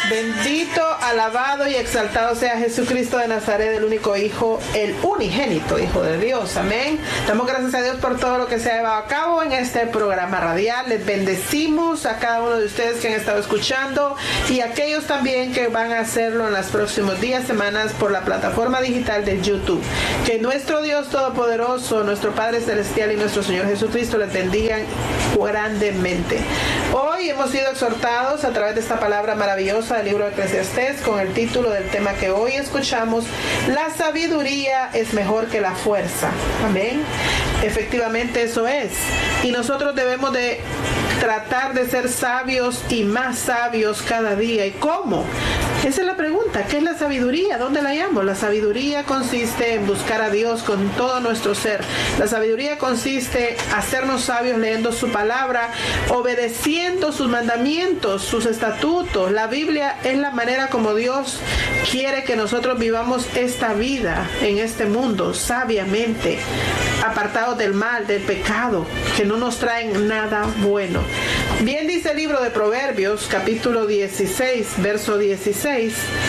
Bendito, alabado y exaltado sea Jesucristo de Nazaret, el único Hijo, el unigénito Hijo de Dios. Amén. Damos gracias a Dios por todo lo que se ha llevado a cabo en este programa radial. Les bendecimos a cada uno de ustedes que han estado escuchando y a aquellos también que van a hacerlo en los próximos días, semanas por la plataforma digital de YouTube. Que nuestro Dios Todopoderoso, nuestro Padre Celestial y nuestro Señor Jesucristo les bendigan grandemente. Hoy hemos sido exhortados a través de esta palabra maravillosa del libro de Eclesiastés con el título del tema que hoy escuchamos: la sabiduría es mejor que la fuerza. Amén. Efectivamente eso es. Y nosotros debemos de tratar de ser sabios y más sabios cada día. ¿Y cómo? Esa es la pregunta. ¿Qué es la sabiduría? ¿Dónde la hallamos? La sabiduría consiste en buscar a Dios con todo nuestro ser. La sabiduría consiste en hacernos sabios leyendo su palabra, obedeciendo sus mandamientos, sus estatutos. La Biblia es la manera como Dios quiere que nosotros vivamos esta vida en este mundo sabiamente, apartados del mal, del pecado, que no nos traen nada bueno. Bien dice el libro de Proverbios, capítulo 16, verso 16.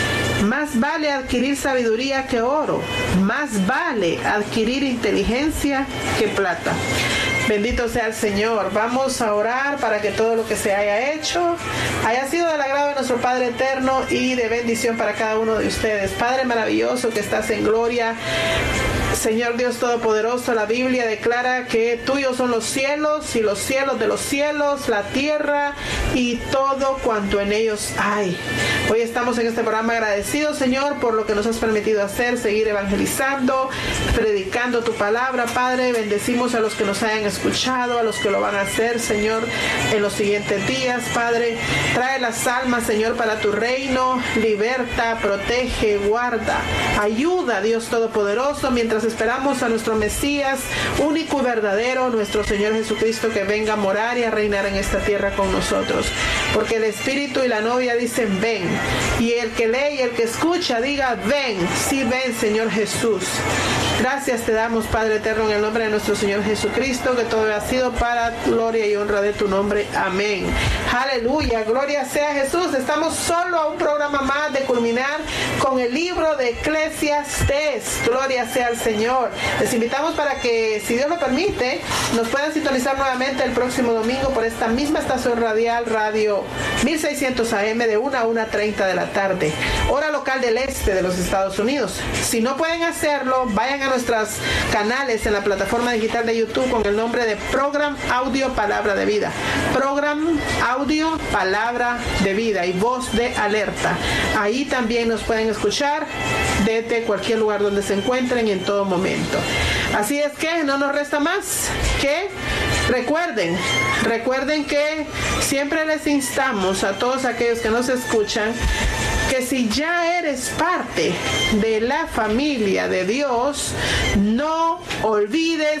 Más vale adquirir sabiduría que oro, más vale adquirir inteligencia que plata. Bendito sea el Señor. Vamos a orar para que todo lo que se haya hecho haya sido del agrado de nuestro Padre eterno y de bendición para cada uno de ustedes. Padre maravilloso que estás en gloria, Señor Dios Todopoderoso, la Biblia declara que tuyos son los cielos y los cielos de los cielos, la tierra y todo cuanto en ellos hay. Hoy estamos en este programa agradecidos, Señor, por lo que nos has permitido hacer, seguir evangelizando, predicando tu palabra. Padre, bendecimos a los que nos hayan escuchado, a los que lo van a hacer, Señor, en los siguientes días. Padre, trae las almas, Señor, para tu reino, liberta, protege, guarda, ayuda, Dios Todopoderoso, mientras esperamos a nuestro Mesías único y verdadero, nuestro Señor Jesucristo, que venga a morar y a reinar en esta tierra con nosotros. Porque el Espíritu y la novia dicen ven, y el que lee y el que escucha diga ven. Sí, ven, Señor Jesús. Gracias te damos, Padre eterno, en el nombre de nuestro Señor Jesucristo, que todo ha sido para gloria y honra de tu nombre. Amén. Aleluya, gloria sea Jesús. Estamos solo a un programa más de culminar con el libro de Eclesiastés. Gloria sea al Señor. Les invitamos para que, si Dios lo permite, nos puedan sintonizar nuevamente el próximo domingo por esta misma estación radial, Radio 1600 AM, de 1 a 1:30 de la tarde, hora local del este de los Estados Unidos. Si no pueden hacerlo, vayan a nuestros canales en la plataforma digital de YouTube con el nombre de Program Audio Palabra de Vida. Program Audio Palabra de Vida y Voz de Alerta. Ahí también nos pueden escuchar desde cualquier lugar donde se encuentren y en todo momento. Así es que no nos resta más que recuerden que siempre les instamos a todos aquellos que nos escuchan que si ya eres parte de la familia de Dios, no olvides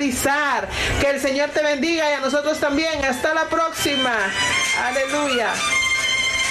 evangelizar. Que el Señor te bendiga y a nosotros también. Hasta la próxima. Aleluya.